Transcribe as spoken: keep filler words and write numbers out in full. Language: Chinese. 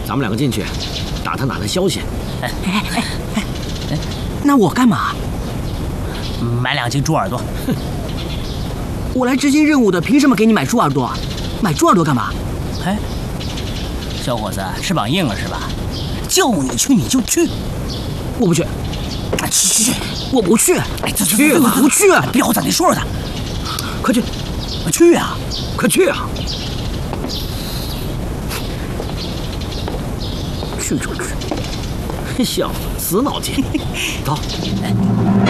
咱们两个进去，打探打探消息。 哎哎哎哎，那我干嘛？ 买两斤猪耳朵。 我来执行任务的，凭什么给你买猪耳朵？买猪耳朵干嘛？ 哎，小伙子，翅膀硬了是吧？叫你去你就去。 我不去。 啊，去去去！ 我不去。 哎，去去！我不去！ 别我在那说说他。 快去！ 去啊！ 快去啊！ 去就去。 小子，死脑筋！走。